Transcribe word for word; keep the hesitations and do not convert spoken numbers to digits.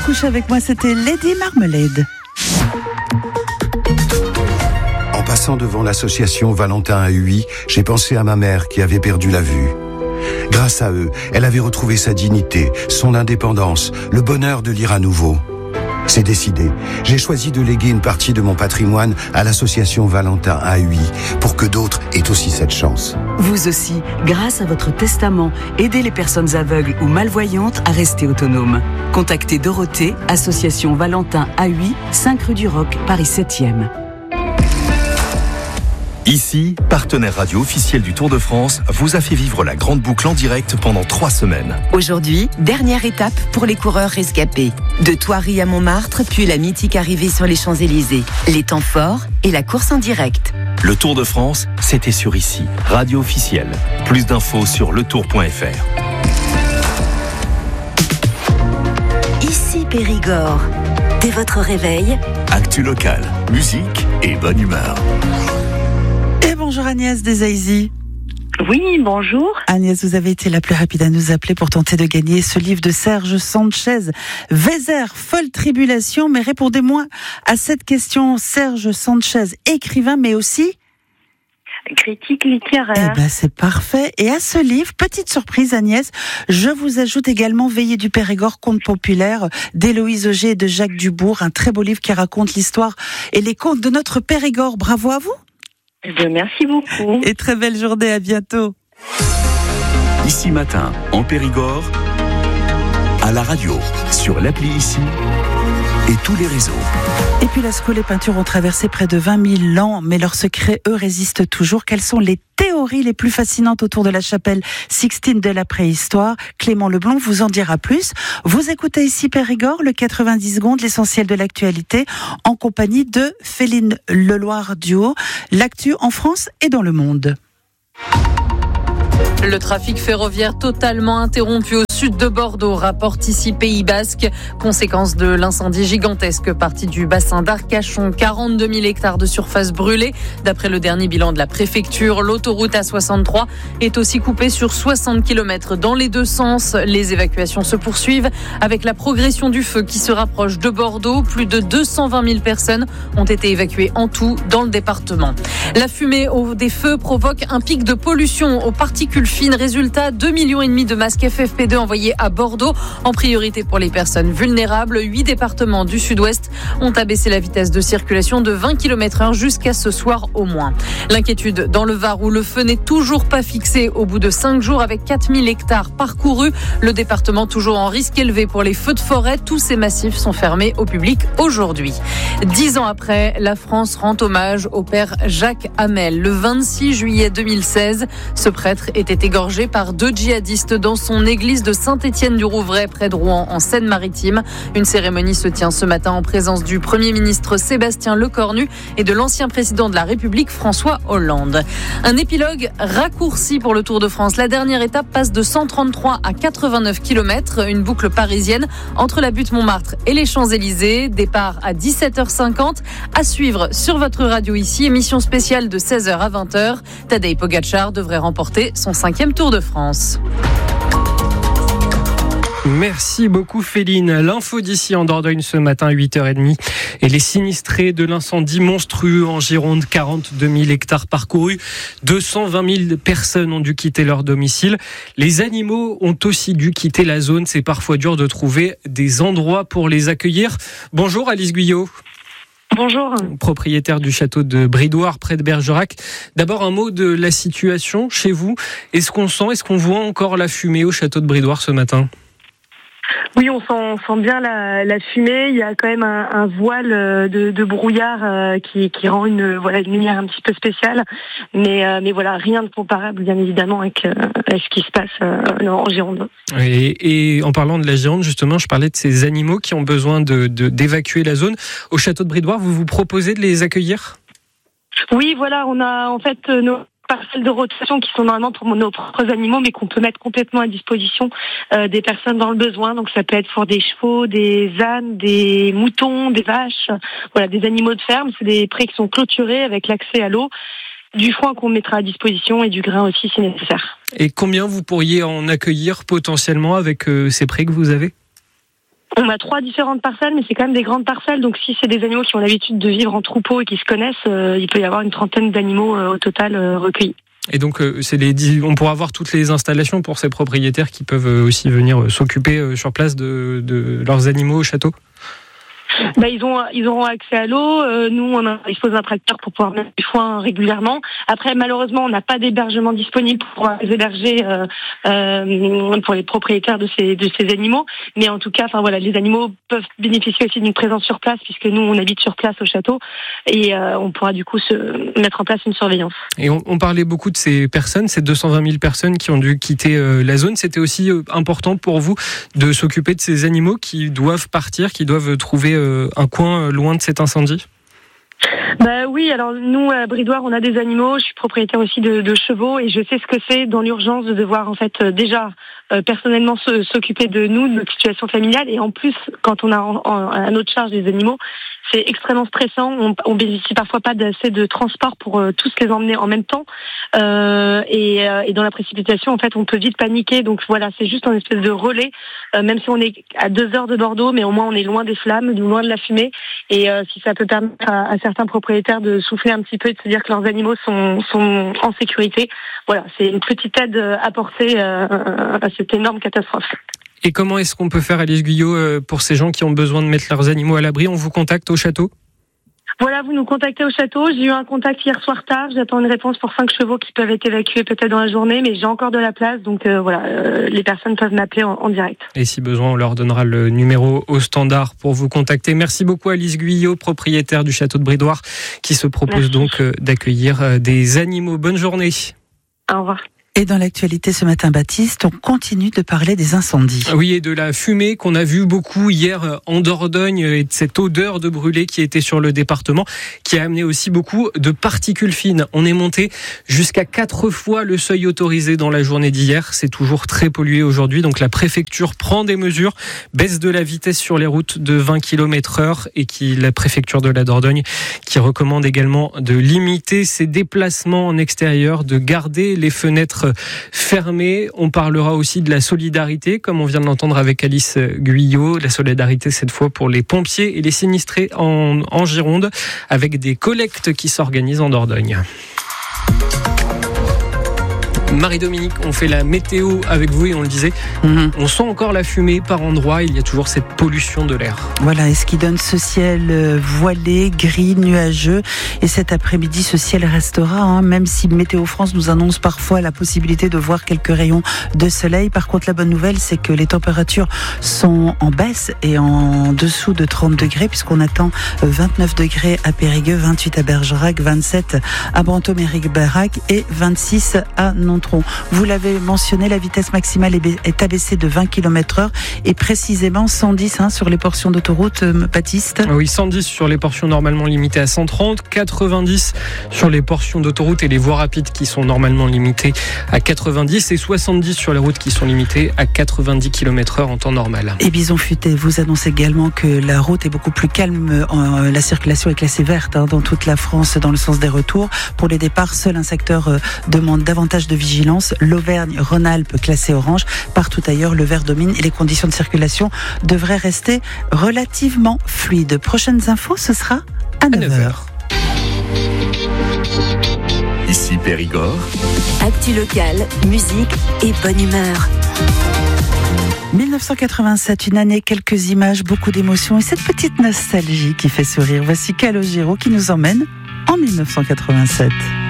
coucher avec moi, c'était Lady Marmalade. En passant devant l'association Valentin A U I, j'ai pensé à ma mère qui avait perdu la vue. Grâce à eux, elle avait retrouvé sa dignité, son indépendance, le bonheur de lire à nouveau. C'est décidé. J'ai choisi de léguer une partie de mon patrimoine à l'association Valentin A U I pour que d'autres aient aussi cette chance. Vous aussi, grâce à votre testament, aidez les personnes aveugles ou malvoyantes à rester autonomes. Contactez Dorothée, association Valentin A U I, cinq rue du Roc, Paris septième. Ici, partenaire radio officiel du Tour de France, vous a fait vivre la grande boucle en direct pendant trois semaines. Aujourd'hui, dernière étape pour les coureurs rescapés. De Thoiry à Montmartre, puis la mythique arrivée sur les Champs-Élysées. Les temps forts et la course en direct. Le Tour de France, c'était sur Ici, radio officielle. Plus d'infos sur le tour point f r. Ici Périgord. Dès votre réveil, actu local, musique et bonne humeur. Et bonjour Agnès Desaizy. Oui, bonjour. Agnès, vous avez été la plus rapide à nous appeler pour tenter de gagner ce livre de Serge Sanchez, Vézère, folle tribulation. Mais répondez-moi à cette question. Serge Sanchez, écrivain, mais aussi critique littéraire. Eh ben, c'est parfait. Et à ce livre, petite surprise Agnès, je vous ajoute également Veillée du Périgord, conte populaire d'Héloïse Auger et de Jacques Dubourg, un très beau livre qui raconte l'histoire et les contes de notre Périgord. Bravo à vous. Eh bien, merci beaucoup. Et très belle journée, à bientôt. Ici Matin, en Périgord, à la radio, sur l'appli Ici et tous les réseaux. Et puis Lascaux, les peintures ont traversé près de vingt mille ans, mais leurs secrets, eux, résistent toujours. Quelles sont les théories les plus fascinantes autour de la chapelle Sixtine de la préhistoire? Clément Leblond vous en dira plus. Vous écoutez Ici Périgord, le quatre-vingt-dix secondes, l'essentiel de l'actualité, en compagnie de Féline Leloir-Duhaut. L'actu en France et dans le monde. Le trafic ferroviaire totalement interrompu au sud de Bordeaux, rapporte ici Pays Basque. Conséquence de l'incendie gigantesque parti du bassin d'Arcachon. quarante-deux mille hectares de surface brûlée. D'après le dernier bilan de la préfecture, l'autoroute A soixante-trois est aussi coupée sur soixante kilomètres dans les deux sens. Les évacuations se poursuivent avec la progression du feu qui se rapproche de Bordeaux. Plus de deux cent vingt mille personnes ont été évacuées en tout dans le département. La fumée des feux provoque un pic de pollution aux particules fines. Résultat, deux virgule cinq millions de masques F F P deux envoyés à Bordeaux, en priorité pour les personnes vulnérables. Huit départements du sud-ouest ont abaissé la vitesse de circulation de vingt kilomètres heure jusqu'à ce soir au moins. L'inquiétude dans le Var où le feu n'est toujours pas fixé au bout de cinq jours avec quatre mille hectares parcourus. Le département toujours en risque élevé pour les feux de forêt. Tous ces massifs sont fermés au public aujourd'hui. Dix ans après, la France rend hommage au père Jacques Hamel. Le vingt-six juillet deux mille seize, ce prêtre était égorgé par deux djihadistes dans son église de Saint-Étienne-du-Rouvray près de Rouen en Seine-Maritime. Une cérémonie se tient ce matin en présence du Premier ministre Sébastien Lecornu et de l'ancien président de la République François Hollande. Un épilogue raccourci pour le Tour de France. La dernière étape passe de cent trente-trois à quatre-vingt-neuf kilomètres, une boucle parisienne entre la butte Montmartre et les Champs-Élysées. Départ à dix-sept heures cinquante. À suivre sur votre radio ici, émission spéciale de seize heures à vingt heures. Tadej Pogacar devrait remporter son cinquième Tour de France. Merci beaucoup Féline. L'info d'ici en Dordogne ce matin, huit heures trente. Et les sinistrés de l'incendie monstrueux en Gironde, quarante-deux mille hectares parcourus. deux cent vingt mille personnes ont dû quitter leur domicile. Les animaux ont aussi dû quitter la zone. C'est parfois dur de trouver des endroits pour les accueillir. Bonjour Alice Guyot. Bonjour. Propriétaire du château de Bridoire près de Bergerac. D'abord un mot de la situation chez vous. Est-ce qu'on sent, est-ce qu'on voit encore la fumée au château de Bridoire ce matin ? Oui, on sent, on sent bien la, la fumée. Il y a quand même un, un voile de, de brouillard euh, qui, qui rend une, voilà, une lumière un petit peu spéciale. Mais, euh, mais voilà, rien de comparable, bien évidemment, avec, euh, avec ce qui se passe euh, en Gironde. Et, et en parlant de la Gironde, justement, je parlais de ces animaux qui ont besoin de, de, d'évacuer la zone. Au château de Bridoire, vous vous proposez de les accueillir ? Oui, voilà, on a en fait nos parcelles de rotation qui sont normalement pour nos propres animaux, mais qu'on peut mettre complètement à disposition euh, des personnes dans le besoin. Donc ça peut être pour des chevaux, des ânes, des moutons, des vaches, voilà, des animaux de ferme. C'est des prés qui sont clôturés avec l'accès à l'eau, du foin qu'on mettra à disposition et du grain aussi si nécessaire. Et combien vous pourriez en accueillir potentiellement avec euh, ces prés que vous avez ? On a trois différentes parcelles, mais c'est quand même des grandes parcelles. Donc si c'est des animaux qui ont l'habitude de vivre en troupeau et qui se connaissent, euh, il peut y avoir une trentaine d'animaux euh, au total euh, recueillis. Et donc, euh, c'est les, on pourra avoir toutes les installations pour ces propriétaires qui peuvent euh, aussi venir euh, s'occuper euh, sur place de, de leurs animaux au château. Bah, ils ont, ils auront accès à l'eau. Euh, nous, on a, dispose d'un tracteur pour pouvoir mettre du foin régulièrement. Après, malheureusement, on n'a pas d'hébergement disponible pour pouvoir les héberger euh, euh, pour les propriétaires de ces, de ces animaux. Mais en tout cas, enfin voilà, les animaux peuvent bénéficier aussi d'une présence sur place puisque nous, on habite sur place au château et euh, on pourra du coup se mettre en place une surveillance. Et on, on parlait beaucoup de ces personnes, ces deux cent vingt mille personnes qui ont dû quitter euh, la zone. C'était aussi euh, important pour vous de s'occuper de ces animaux qui doivent partir, qui doivent trouver euh, un coin loin de cet incendie? Bah oui, alors nous à Bridoire on a des animaux, je suis propriétaire aussi de, de chevaux et je sais ce que c'est dans l'urgence de devoir en fait euh, déjà euh, personnellement se, s'occuper de nous, de notre situation familiale et en plus quand on a en, en, à notre charge des animaux, c'est extrêmement stressant, on, on bénéficie parfois pas d'assez de transport pour euh, tous les emmener en même temps euh, et, euh, et dans la précipitation en fait on peut vite paniquer donc voilà c'est juste un espèce de relais euh, même si on est à deux heures de Bordeaux mais au moins on est loin des flammes, loin de la fumée et euh, si ça peut permettre à, à certains propriétaires de souffler un petit peu et de se dire que leurs animaux sont, sont en sécurité, voilà c'est une petite aide apportée euh, à cette énorme catastrophe. Et comment est-ce qu'on peut faire, Alice Guyot, pour ces gens qui ont besoin de mettre leurs animaux à l'abri? On vous contacte au château? Voilà, vous nous contactez au château. J'ai eu un contact hier soir tard. J'attends une réponse pour cinq chevaux qui peuvent être évacués peut-être dans la journée, mais j'ai encore de la place. Donc euh, voilà, euh, les personnes peuvent m'appeler en, en direct. Et si besoin, on leur donnera le numéro au standard pour vous contacter. Merci beaucoup, Alice Guyot, propriétaire du château de Bridoire, qui se propose Merci. donc euh, d'accueillir euh, des animaux. Bonne journée. Au revoir. Et dans l'actualité ce matin, Baptiste, on continue de parler des incendies. Oui, et de la fumée qu'on a vu beaucoup hier en Dordogne et de cette odeur de brûlé qui était sur le département, qui a amené aussi beaucoup de particules fines. On est monté jusqu'à quatre fois le seuil autorisé dans la journée d'hier. C'est toujours très pollué aujourd'hui, donc la préfecture prend des mesures, baisse de la vitesse sur les routes de vingt kilomètres heure et qui, la préfecture de la Dordogne qui recommande également de limiter ses déplacements en extérieur, de garder les fenêtres fermé. On parlera aussi de la solidarité, comme on vient de l'entendre avec Alice Guyot. La solidarité, cette fois, pour les pompiers et les sinistrés en, en Gironde, avec des collectes qui s'organisent en Dordogne. Marie-Dominique, on fait la météo avec vous et on le disait, mmh. on sent encore la fumée par endroits, il y a toujours cette pollution de l'air. Voilà, et ce qui donne ce ciel voilé, gris, nuageux. Et cet après-midi, ce ciel restera, hein, même si Météo France nous annonce parfois la possibilité de voir quelques rayons de soleil. Par contre, la bonne nouvelle, c'est que les températures sont en baisse et en dessous de trente degrés, puisqu'on attend vingt-neuf degrés à Périgueux, vingt-huit à Bergerac, vingt-sept à Brantôme-Mérignac et vingt-six à Nontron. Vous l'avez mentionné, la vitesse maximale est abaissée de vingt kilomètres heure et précisément cent dix hein, sur les portions d'autoroute, euh, Baptiste. Oui, cent dix sur les portions normalement limitées à cent trente, quatre-vingt-dix sur les portions d'autoroute et les voies rapides qui sont normalement limitées à quatre-vingt-dix et soixante-dix sur les routes qui sont limitées à quatre-vingt-dix kilomètres heure en temps normal. Et Bison Futé vous annonce également que la route est beaucoup plus calme, euh, la circulation est classée verte hein, dans toute la France dans le sens des retours. Pour les départs, seul un secteur euh, demande davantage de vigilance. L'Auvergne-Rhône-Alpes classé orange. Partout ailleurs, le vert domine et les conditions de circulation devraient rester relativement fluides. Prochaines infos, ce sera à neuf heures. Ici Périgord. Actu locale, musique et bonne humeur. dix-neuf cent quatre-vingt-sept, une année, quelques images, beaucoup d'émotions et cette petite nostalgie qui fait sourire. Voici Calogero qui nous emmène en dix-neuf cent quatre-vingt-sept.